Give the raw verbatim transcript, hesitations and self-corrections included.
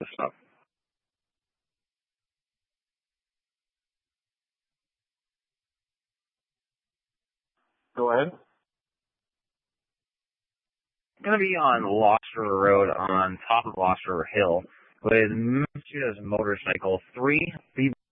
this stuff. Go ahead. I'm going to be on Lost River Road on top of Lost River Hill with Massachusetts Motorcycle three B